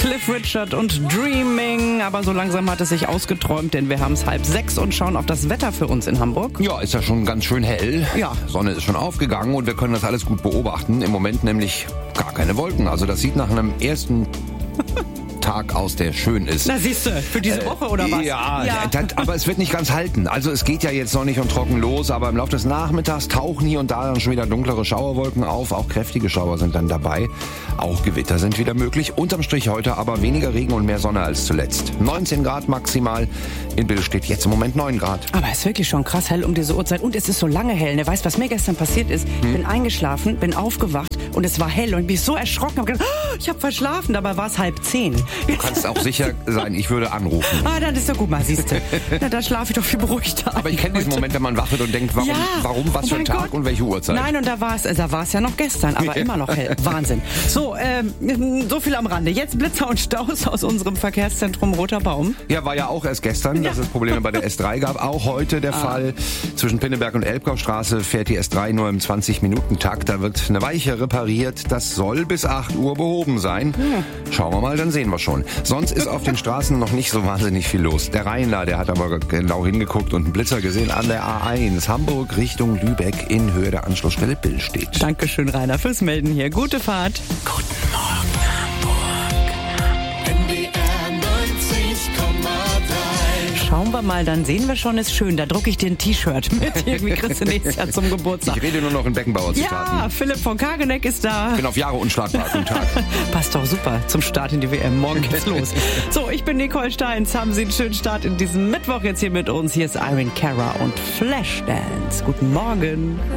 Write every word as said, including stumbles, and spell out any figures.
Cliff Richard und Dreaming. Aber so langsam hat es sich ausgeträumt, denn wir haben es halb sechs und schauen auf das Wetter für uns in Hamburg. Ja, ist ja schon ganz schön hell. Ja. Sonne ist schon aufgegangen und wir können das alles gut beobachten. Im Moment nämlich gar keine Wolken. Also das sieht nach einem ersten Tag aus, der schön ist. Na siehst du, für diese Woche oder was? Ja, ja. Das, aber es wird nicht ganz halten. Also es geht ja jetzt noch nicht und trocken los, aber im Laufe des Nachmittags tauchen hier und da dann schon wieder dunklere Schauerwolken auf. Auch kräftige Schauer sind dann dabei. Auch Gewitter sind wieder möglich. Unterm Strich heute aber weniger Regen und mehr Sonne als zuletzt. neunzehn Grad maximal. In Bild steht jetzt im Moment neun Grad. Aber es ist wirklich schon krass hell um diese Uhrzeit. Und es ist so lange hell. Ne? Weißt du, was mir gestern passiert ist? Ich hm. bin eingeschlafen, bin aufgewacht und es war hell. Und ich bin so erschrocken. Hab gedacht, oh, ich habe verschlafen. Dabei war es halb zehn. Du kannst auch sicher sein, ich würde anrufen. Ah, dann ist doch gut, mal siehst du. Na, da schlafe ich doch viel beruhigter. Aber ich kenne diesen Moment, wenn man wach wird und denkt, warum, ja. warum was oh für ein Tag Gott. und welche Uhrzeit? Nein, und da war es da war es ja noch gestern, aber immer noch hell. Wahnsinn. So, ähm, so viel am Rande. Jetzt Blitzer und Staus aus unserem Verkehrszentrum Roter Baum. Ja, war ja auch erst gestern, dass ja. es Probleme bei der S drei gab. Auch heute der ah. Fall. Zwischen Pinneberg und Elbgaustraße fährt die S drei nur im zwanzig-Minuten-Takt. Da wird eine Weiche repariert. Das soll bis acht Uhr behoben sein. Ja. Schauen wir mal, dann sehen wir schon. Sonst ist auf den Straßen noch nicht so wahnsinnig viel los. Der Rheinler, der hat aber genau hingeguckt und einen Blitzer gesehen an der A eins. Hamburg Richtung Lübeck in Höhe der Anschlussstelle Billstedt. Dankeschön, Rainer, fürs Melden hier. Gute Fahrt. Guten Morgen, Hamburg. N D R neunzig Komma drei. Schauen wir mal, dann sehen wir schon, ist schön. Da drucke ich dir ein T-Shirt mit. Irgendwie kriegst du nächstes Jahr zum Geburtstag. Ich rede nur noch in Beckenbauer-Zitaten. Ja, Philipp von Kageneck ist da. Ich bin auf Jahre unschlagbar. Guten Tag. Passt doch super zum Start in die W M. Morgen geht's los. So, ich bin Nicole Steins. Haben Sie einen schönen Start in diesem Mittwoch jetzt hier mit uns. Hier ist Irene Cara und Flashdance. Guten Morgen.